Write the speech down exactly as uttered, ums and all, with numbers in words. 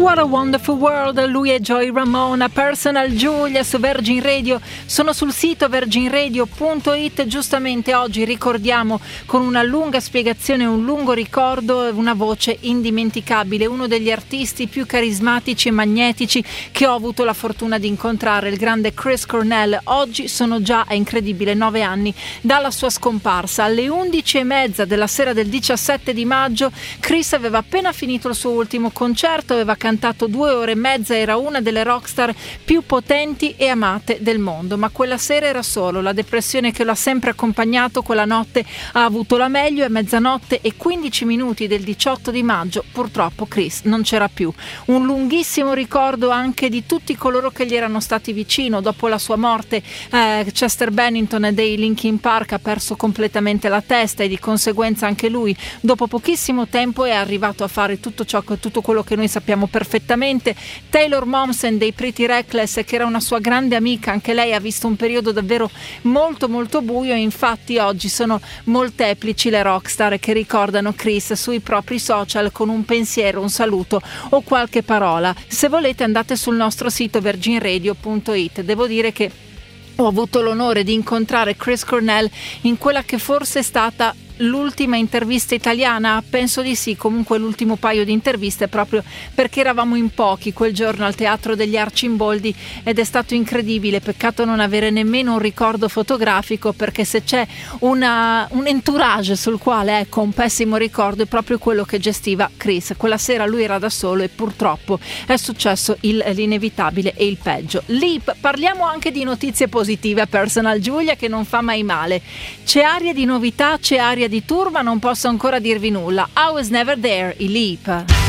What a Wonderful World, lui è Joey Ramone, Personal Giulia su Virgin Radio. Sono sul sito virgin radio punto it. Giustamente oggi ricordiamo con una lunga spiegazione, un lungo ricordo, una voce indimenticabile, uno degli artisti più carismatici e magnetici che ho avuto la fortuna di incontrare, il grande Chris Cornell. Oggi sono già, è incredibile, nove anni dalla sua scomparsa. Alle undici e mezza della sera del diciassette di maggio Chris aveva appena finito il suo ultimo concerto, aveva cantato due ore e mezza, era una delle rockstar più potenti e amate del mondo, ma quella sera era solo. La depressione che lo ha sempre accompagnato quella notte ha avuto la meglio e a mezzanotte e quindici minuti del diciotto di maggio purtroppo Chris non c'era più. Un lunghissimo ricordo anche di tutti coloro che gli erano stati vicino. Dopo la sua morte eh, Chester Bennington dei Linkin Park ha perso completamente la testa e di conseguenza anche lui dopo pochissimo tempo è arrivato a fare tutto ciò tutto quello che noi sappiamo perfettamente. Taylor Momsen dei Pretty Reckless, che era una sua grande amica, anche lei ha visto un periodo davvero molto molto buio e infatti oggi sono molteplici le rockstar che ricordano Chris sui propri social con un pensiero, un saluto o qualche parola. Se volete andate sul nostro sito virgin radio punto it. Devo dire che ho avuto l'onore di incontrare Chris Cornell in quella che forse è stata l'ultima intervista italiana, penso di sì, comunque l'ultimo paio di interviste, proprio perché eravamo in pochi quel giorno al Teatro degli Arcimboldi ed è stato incredibile. Peccato non avere nemmeno un ricordo fotografico, perché se c'è una, un entourage sul quale ecco un pessimo ricordo è proprio quello che gestiva Chris. Quella sera lui era da solo e purtroppo è successo il, l'inevitabile e il peggio. Lì parliamo anche di notizie positive a Personal Giulia, che non fa mai male. C'è aria di novità, c'è aria di tour, ma non posso ancora dirvi nulla. I Was Never There, i Leap.